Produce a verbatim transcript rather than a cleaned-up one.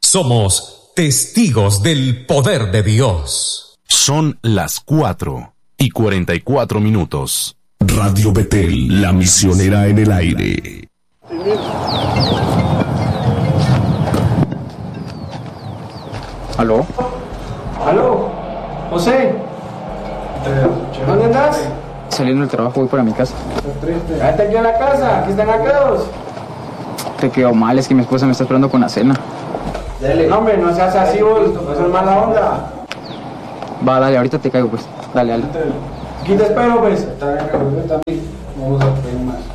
Somos testigos del poder de Dios. Son las cuatro y cuarenta y cuatro minutos. Radio Betel, la misionera en el aire. ¿Aló? ¿Aló? José, ¿dónde andas? Saliendo del trabajo voy para mi casa. Quédate aquí en la casa, aquí están acá. Te quedó mal, es que mi esposa me está esperando con la cena. No, hombre, no seas así, vos, no seas mala onda. Va, dale, ahorita te caigo, pues. Dale, dale. Aquí te espero, pues. Vamos a pedir más.